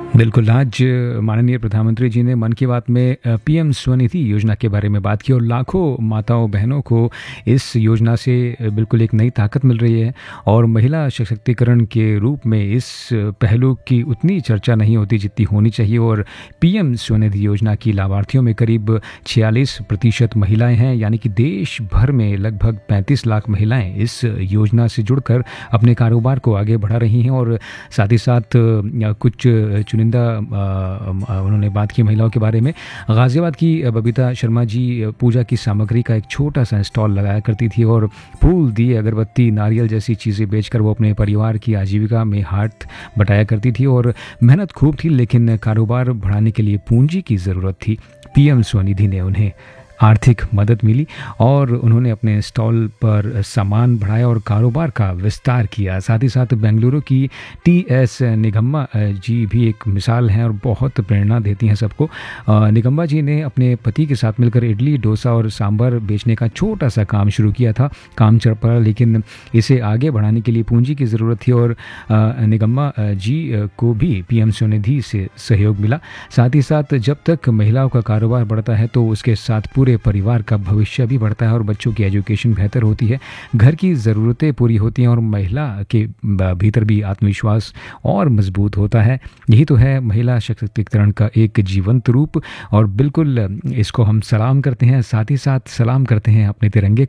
बिल्कुल, आज माननीय प्रधानमंत्री जी ने मन की बात में पीएम स्वनिधि योजना के बारे में बात की और लाखों माताओं-बहनों को इस योजना से बिल्कुल एक नई ताकत मिल रही है और महिला सशक्तिकरण के रूप में इस पहलू की उतनी चर्चा नहीं होती जितनी होनी चाहिए और पीएम स्वनिधि योजना की लाभार्थियों में करीब 46% महिलाएँ हैं, यानी कि देश भर में लगभग 35 लाख महिलाएँ इस योजना से जुड़कर अपने कारोबार को आगे बढ़ा रही हैं और साथ ही साथ कुछ चुनिंदा उन्होंने बात की महिलाओं के बारे में। गाज़ियाबाद की बबीता शर्मा जी पूजा की सामग्री का एक छोटा-सा स्टॉल लगाया करती थी और फूल, दिए, अगरबत्ती, नारियल जैसी चीज़ें बेचकर वो अपने परिवार की आजीविका में हाथ बटाया करती थी और मेहनत खूब थी, लेकिन कारोबार बढ़ाने के लिए पूँजी की ज़रूरत थी। पीएम स्वनिधि ने उन्हें आर्थिक मदद मिली और उन्होंने अपने स्टॉल पर सामान बढ़ाया और कारोबार का विस्तार किया। साथ ही साथ बेंगलुरु की टीएस निगम्मा जी भी एक मिसाल हैं और बहुत प्रेरणा देती हैं सबको। निगम्मा जी ने अपने पति के साथ मिलकर इडली, डोसा और सांभर बेचने का छोटा-सा काम शुरू किया था। काम चल पड़ा, लेकिन इसे आगे बढ़ाने के लिए पूँजी की ज़रूरत थी और निगम्मा जी को भी पीएम स्वनिधि से सहयोग मिला। साथ ही साथ जब तक महिलाओं का कारोबार बढ़ता है तो उसके साथ पूरे परिवार का भविष्य भी बढ़ता है और बच्चों की एजुकेशन बेहतर होती है, घर की ज़रूरतें पूरी होती हैं और महिला के भीतर भी आत्मविश्वास और मजबूत होता है। यही तो है महिला सशक्तिकरण का एक जीवंत रूप और बिल्कुल इसको हम सलाम करते हैं, साथ ही साथ सलाम करते हैं अपने तिरंगे